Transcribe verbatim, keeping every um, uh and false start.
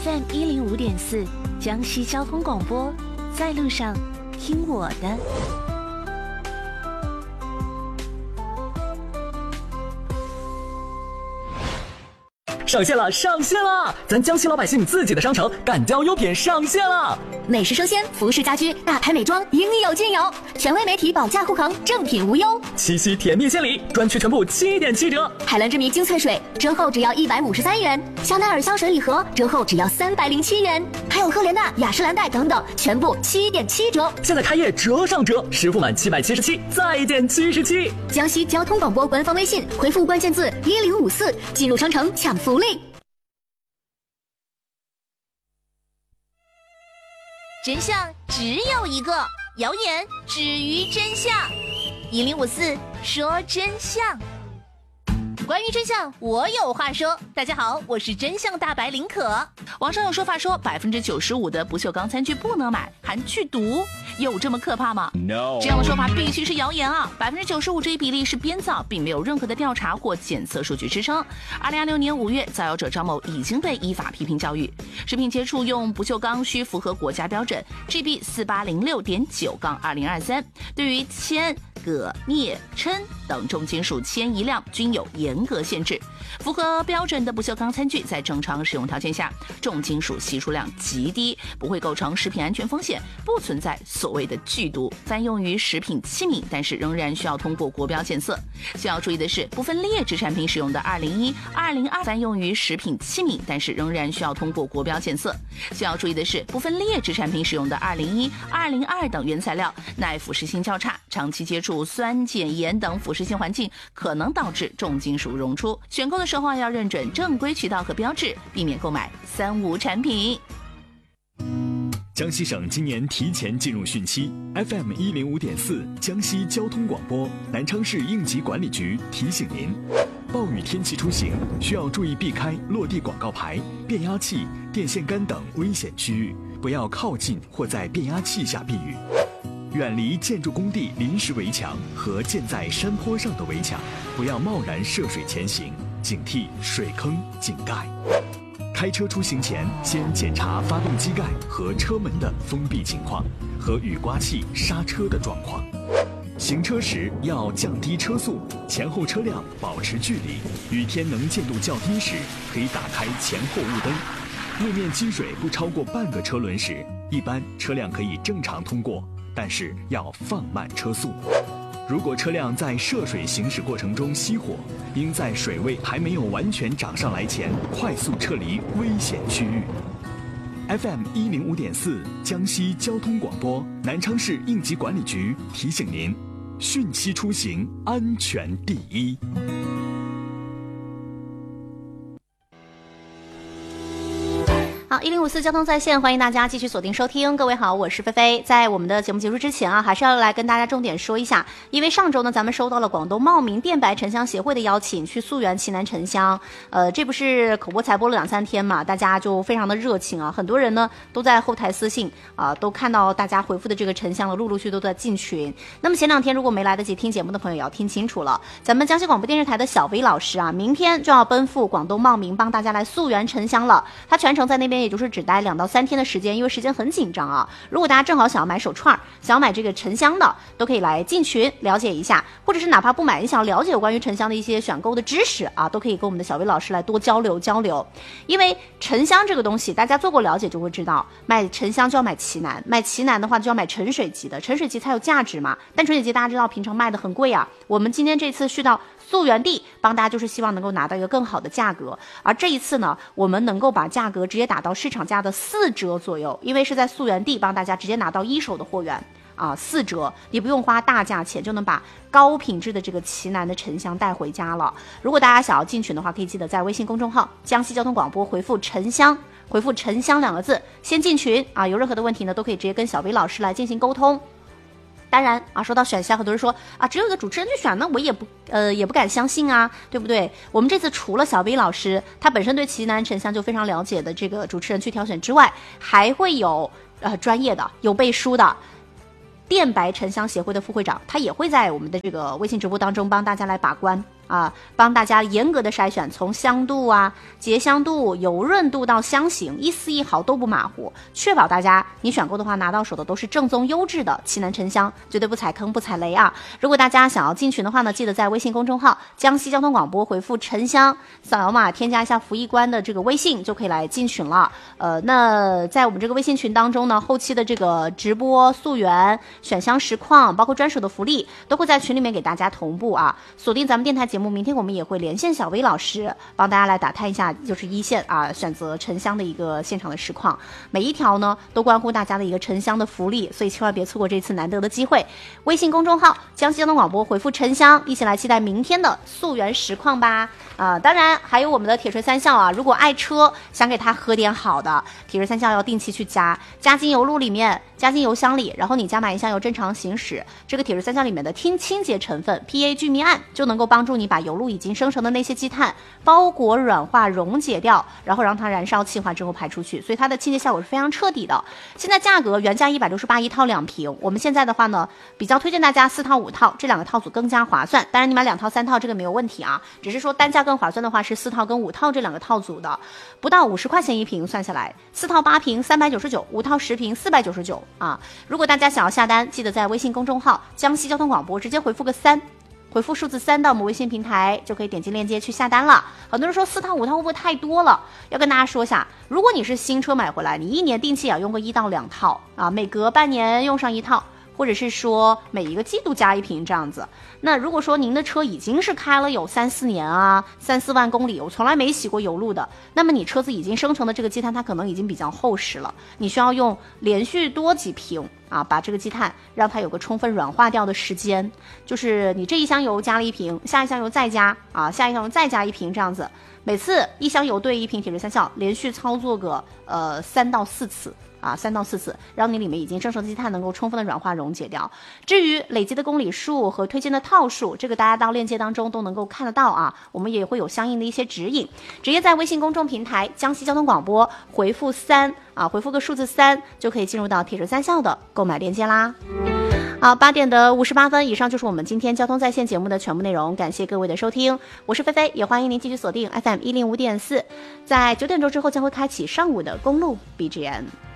F M 一零五点四江西交通广播，在路上听我的。 上线了，上线了！咱江西老百姓自己的商城敢雕优品上线了， 美食生鲜、服饰家居、大牌美妆，应有尽有。权威媒体保价护航，正品无忧。 七夕甜蜜献礼，专区全部七点七折。 海蓝之谜精粹水折后只要一百五十三元，香奈儿香水礼盒折后只要三百零七元，还有赫莲娜、雅诗兰黛等等，全部七点七折。 现在开业折上折，实付满七百七十七，再减七十七。 江西交通广播官方微信回复关键字一零五四，进入商城抢福利。 真相只有一个，谣言止于真相。一零五四说真相，关于真相，我有话说。大家好，我是真相大白林可。网上有说法说百分之九十五的不锈钢餐具不能买，含剧毒，有这么可怕吗 ？No， 这样的说法必须是谣言啊！百分之九十五这一比例是编造，并没有任何的调查或检测数据支撑。二零二六年五月，造谣者张某已经被依法批评教育。食品接触用不锈钢需符合国家标准 G B 四八零六点九杠二零二三，对于铅、铬、镍、砷等重金属铅一量均有严格限制。符合标准的不锈钢餐具在正常使用条件下，重金属析出量极低，不会构成食品安全风险，不存在所谓的剧毒。泛用于食品器皿，但是仍然需要通过国标检测。需要注意的是，部分劣质产品使用的二零一、二零二泛用于食品器皿，但是仍然需要通过国标检测。需要注意的是，部分劣质产品使用的二零一、二零二等原材料耐腐蚀性较差，长期接触酸、碱、盐等腐蚀性环境，可能导致重金属溶出。选购的时候要认准正规渠道和标志，避免购买三无产品。 江西省今年提前进入汛期 ，F M 一零五点四江西交通广播南昌市应急管理局提醒您：暴雨天气出行需要注意避开落地广告牌、变压器、电线杆等危险区域，不要靠近或在变压器下避雨。远离建筑工地临时围墙和建在山坡上的围墙，不要贸然涉水前行，警惕水坑、井盖。开车出行前，先检查发动机盖和车门的封闭情况和雨刮器、刹车的状况。行车时要降低车速，前后车辆保持距离。雨天能见度较低时，可以打开前后雾灯。路面积水不超过半个车轮时，一般车辆可以正常通过，但是要放慢车速。如果车辆在涉水行驶过程中熄火，应在水位还没有完全涨上来前快速撤离危险区域。F M 一零五点四江西交通广播南昌市应急管理局提醒您：汛期出行安全第一。 好，一零五四交通在线，欢迎大家继续锁定收听。各位好，我是菲菲。在我们的节目结束之前啊，还是要来跟大家重点说一下，因为上周呢，咱们收到了广东茂名电白沉香协会的邀请，去溯源奇楠沉香。呃，这不是口播才播了两三天嘛，大家就非常的热情啊，很多人呢都在后台私信啊、呃，都看到大家回复的这个沉香了，陆陆续续都在进群。那么前两天如果没来得及听节目的朋友，也要听清楚了，咱们江西广播电视台的小薇老师啊，明天就要奔赴广东茂名，帮大家来溯源沉香了。他全程在那边。也就是只待两到三天的时间，因为时间很紧张啊。如果大家正好想要买手串，想要买这个沉香的，都可以来进群了解一下，或者是哪怕不买，你想要了解有关于沉香的一些选购的知识啊，都可以跟我们的小薇老师来多交流交流。因为沉香这个东西，大家做过了解就会知道，买沉香就要买奇楠，买奇楠的话就要买沉水级的，沉水级才有价值嘛。但沉水级大家知道平常卖的很贵啊，我们今天这次去到溯源地，帮大家就是希望能够拿到一个更好的价格，而这一次呢，我们能够把价格直接打到市场价的四折左右，因为是在溯源地帮大家直接拿到一手的货源啊，四折，你不用花大价钱就能把高品质的这个奇楠的沉香带回家了。如果大家想要进群的话，可以记得在微信公众号江西交通广播回复沉香，回复沉香两个字先进群啊，有任何的问题呢都可以直接跟小薇老师来进行沟通。当然啊，说到选项，很多人说啊，只有一个主持人去选，那我也不呃也不敢相信啊，对不对？我们这次除了小薇老师，他本身对奇楠沉香就非常了解的这个主持人去挑选之外，还会有呃专业的、有背书的电白沉香协会的副会长，他也会在我们的这个微信直播当中帮大家来把关啊，帮大家严格的筛选，从香度啊、结香度、油润度到香型，一丝一毫都不马虎，确保大家你选购的话拿到手的都是正宗优质的奇楠沉香，绝对不踩坑不踩雷啊！如果大家想要进群的话呢，记得在微信公众号江西交通广播回复沉香，扫描码添加一下服役官的这个微信就可以来进群了。呃，那在我们这个微信群当中呢，后期的这个直播溯源、选香实况，包括专属的福利，都会在群里面给大家同步啊。锁定咱们电台节目，明天我们也会连线小薇老师，帮大家来打探一下，就是一线啊选择沉香的一个现场的实况，每一条呢都关乎大家的一个沉香的福利，所以千万别错过这次难得的机会。微信公众号江西交通广播回复沉香，一起来期待明天的溯源实况吧。啊、呃，当然还有我们的铁锤三效啊，如果爱车想给它喝点好的，铁锤三效要定期去加，加进油路里面，加进油箱里，然后你加满一箱油正常行驶，这个铁锤三效里面的清清洁成分 P A 聚醚胺就能够帮助你把油路已经生成的那些积碳包裹软化溶解掉，然后让它燃烧气化之后排出去，所以它的清洁效果是非常彻底的。现在价格原价一百六十八一套两瓶，我们现在的话呢比较推荐大家四套五套，这两个套组更加划算，当然你买两套三套这个没有问题啊，只是说单价更划算的话是四套跟五套这两个套组的，不到五十块钱一瓶，算下来四套八瓶三百九十九，五套十瓶四百九十九啊。如果大家想要下单，记得在微信公众号江西交通广播直接回复个三，回复数字三到我们微信平台，就可以点击链接去下单了。很多人说四套五套会不会太多了？要跟大家说一下，如果你是新车买回来，你一年定期也要用个一到两套啊，每隔半年用上一套，或者是说每一个季度加一瓶这样子。那如果说您的车已经是开了有三四年啊，三四万公里，我从来没洗过油路的，那么你车子已经生成的这个积碳它可能已经比较厚实了，你需要用连续多几瓶啊，把这个积碳让它有个充分软化掉的时间，就是你这一箱油加了一瓶，下一箱油再加啊，下一箱油再加一瓶这样子，每次一箱油兑一瓶铁锤三效，连续操作个呃三到四次。啊，三到四次，让你里面已经生成的积碳能够充分的软化溶解掉。至于累积的公里数和推荐的套数，这个大家到链接当中都能够看得到啊，我们也会有相应的一些指引。直接在微信公众平台江西交通广播回复三啊，回复个数字三，就可以进入到铁锤三效的购买链接啦。好，八点的五十八分，以上就是我们今天交通在线节目的全部内容，感谢各位的收听，我是菲菲，也欢迎您继续锁定 F M 一零五点四，在九点钟之后将会开启上午的公路 B G M。